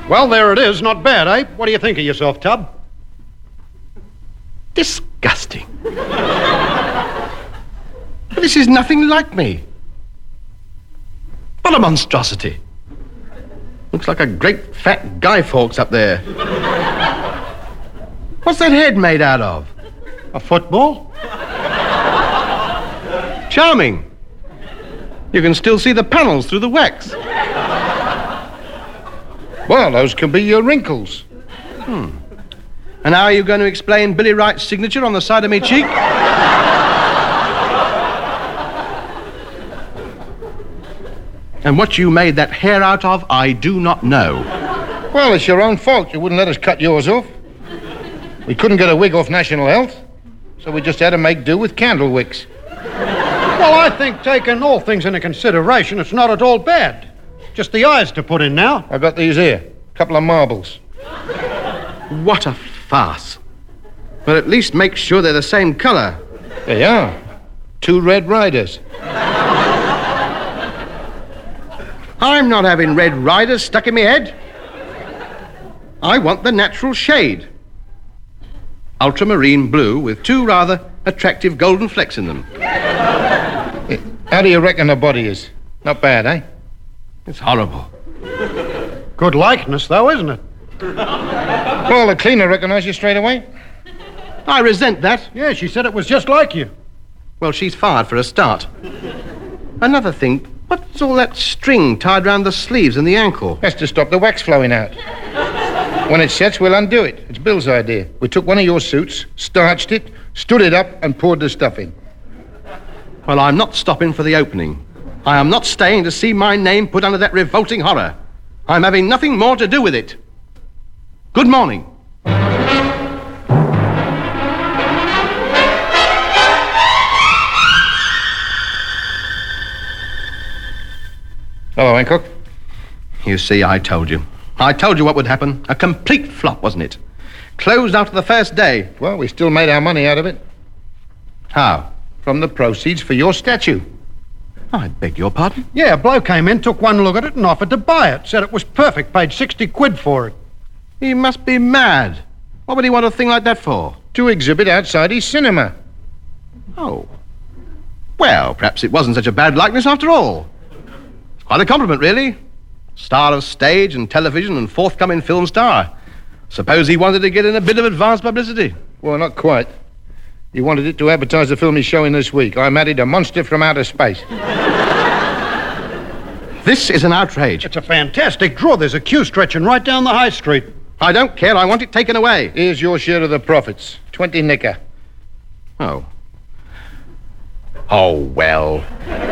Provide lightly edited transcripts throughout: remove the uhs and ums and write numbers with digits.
Well, there it is. Not bad, eh? What do you think of yourself, Tub? Disgusting. But this is nothing like me. What a monstrosity. Looks like a great fat Guy Fawkes up there. What's that head made out of? A football? Charming. You can still see the panels through the wax. Well, those could be your wrinkles. And how are you going to explain Billy Wright's signature on the side of me cheek? And what you made that hair out of, I do not know. Well, it's your own fault. You wouldn't let us cut yours off. We couldn't get a wig off National Health, so we just had to make do with candle wicks. Well, I think, taking all things into consideration, it's not at all bad. Just the eyes to put in now. I got these here. A couple of marbles. What a farce. But at least make sure they're the same colour. They are. 2 Red Riders. I'm not having Red Riders stuck in my head. I want the natural shade. Ultramarine blue with 2 rather attractive golden flecks in them. How do you reckon the body is? Not bad, eh? It's horrible. Good likeness, though, isn't it? Well, the cleaner recognised you straight away. I resent that. Yeah, she said it was just like you. Well, she's fired for a start. Another thing, what's all that string tied round the sleeves and the ankle? That's to stop the wax flowing out. When it sets, we'll undo it. It's Bill's idea. We took one of your suits, starched it, stood it up, and poured the stuff in. Well, I'm not stopping for the opening. I am not staying to see my name put under that revolting horror. I'm having nothing more to do with it. Good morning. Hello, Hancock. You see, I told you. I told you what would happen. A complete flop, wasn't it? Closed after the first day. Well, we still made our money out of it. How? From the proceeds for your statue. I beg your pardon? Yeah, a bloke came in, took one look at it and offered to buy it. Said it was perfect, paid 60 quid for it. He must be mad. What would he want a thing like that for? To exhibit outside his cinema. Oh. Well, perhaps it wasn't such a bad likeness after all. It's quite a compliment, really. Star of stage and television and forthcoming film star. Suppose he wanted to get in a bit of advance publicity. Well, not quite. He wanted it to advertise the film he's showing this week. I married a monster from outer space. This is an outrage. It's a fantastic draw. There's a queue stretching right down the high street. I don't care. I want it taken away. Here's your share of the profits. 20 nicker. Oh. Oh, well.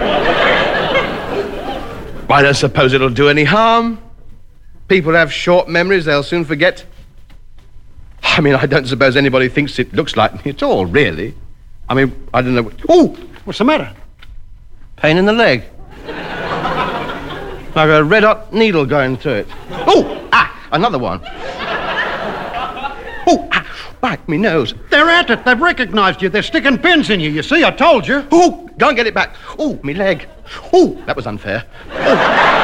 I don't suppose it'll do any harm. People have short memories. They'll soon forget. I mean, I don't suppose anybody thinks it looks like me at all, really. I mean, I don't know. Oh! What's the matter? Pain in the leg. Like a red-hot needle going through it. Oh! Ah! Another one. Oh! Ah! Right, me nose. They're at it. They've recognized you. They're sticking pins in you. You see, I told you. Oh! Go and get it back. Oh, me leg. Oh! That was unfair. Oh.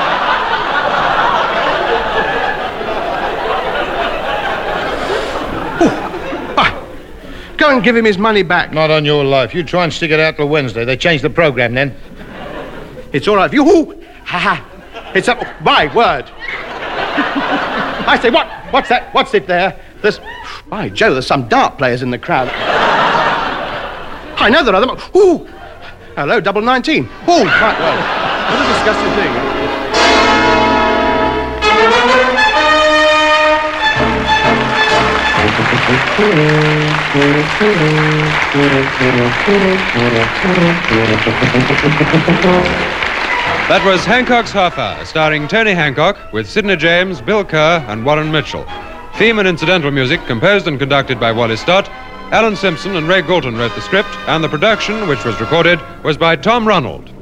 Go and give him his money back. Not on your life. You try and stick it out till Wednesday. They changed the program then. It's all right. You. Ooh, ha ha. It's up. My word. I say, what? What's that? What's it there? There's. By Joe, there's some dart players in the crowd. I know there are them. Ooh. Hello, double 19. Oh, my word. What a disgusting thing. That was Hancock's Half Hour, starring Tony Hancock with Sidney James, Bill Kerr, and Warren Mitchell. Theme and incidental music composed and conducted by Wally Stott. Alan Simpson and Ray Galton wrote the script, and the production, which was recorded, was by Tom Ronald.